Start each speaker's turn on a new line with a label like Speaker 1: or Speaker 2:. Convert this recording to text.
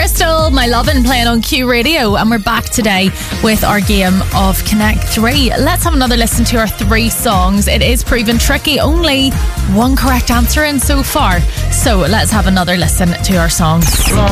Speaker 1: Crystal, My Lovin' playing on Q Radio, and we're back today with our game of Connect 3. Let's have another listen to our 3 songs. It is proven tricky, only one correct answer in so far. So let's have another listen to our songs.